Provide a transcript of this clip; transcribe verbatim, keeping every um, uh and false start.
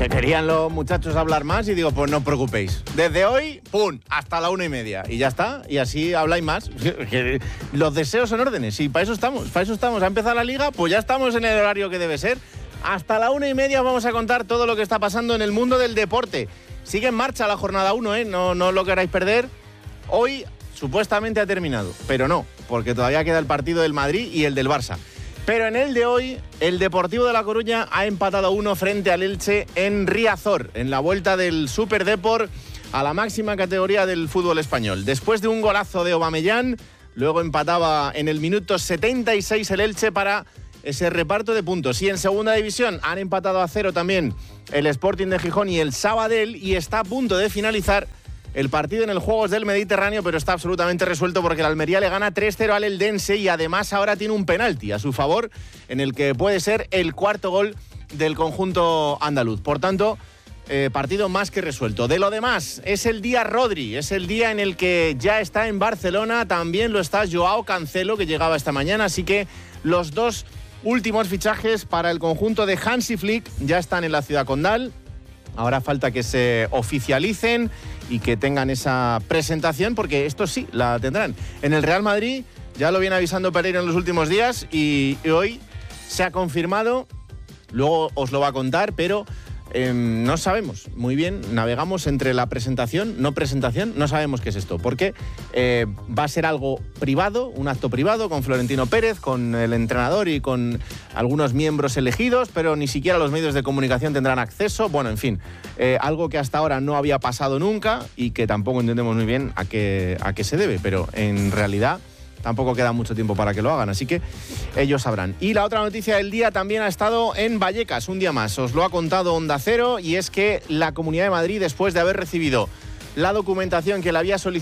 que querían los muchachos hablar más y digo, pues no os preocupéis. Desde hoy, ¡pum!, hasta la una y media. Y ya está, y así habláis más. Los deseos son órdenes y para eso estamos, para eso estamos. Ha empezado la liga, pues ya estamos en el horario que debe ser. Hasta la una y media vamos a contar todo lo que está pasando en el mundo del deporte. Sigue en marcha la jornada uno, ¿eh? No, no lo queráis perder. Hoy supuestamente ha terminado, pero no, porque todavía queda el partido del Madrid y el del Barça. Pero en el de hoy, el Deportivo de La Coruña ha empatado a uno frente al Elche en Riazor, en la vuelta del Superdeport a la máxima categoría del fútbol español. Después de un golazo de Aubameyang, luego empataba en el minuto setenta y seis el Elche para ese reparto de puntos. Y en segunda división han empatado a cero también el Sporting de Gijón y el Sabadell, y está a punto de finalizar el partido en el Juegos del Mediterráneo, pero está absolutamente resuelto porque el Almería le gana tres cero al Eldense y además ahora tiene un penalti a su favor en el que puede ser el cuarto gol del conjunto andaluz. Por tanto, eh, partido más que resuelto. De lo demás, es el día Rodri, es el día en el que ya está en Barcelona, también lo está Joao Cancelo, que llegaba esta mañana, así que los dos últimos fichajes para el conjunto de Hansi Flick ya están en la ciudad condal. Ahora falta que se oficialicen y que tengan esa presentación, porque esto sí la tendrán. En el Real Madrid ya lo viene avisando Pereira en los últimos días y, y hoy se ha confirmado, luego os lo va a contar, pero eh, no sabemos muy bien, navegamos entre la presentación, no presentación, no sabemos qué es esto, porque eh, va a ser algo privado, un acto privado con Florentino Pérez, con el entrenador y con algunos miembros elegidos, pero ni siquiera los medios de comunicación tendrán acceso. Bueno, en fin, eh, algo que hasta ahora no había pasado nunca y que tampoco entendemos muy bien a qué, a qué se debe, pero en realidad tampoco queda mucho tiempo para que lo hagan, así que ellos sabrán. Y la otra noticia del día también ha estado en Vallecas, un día más. Os lo ha contado Onda Cero, y es que la Comunidad de Madrid, después de haber recibido la documentación que le había solicitado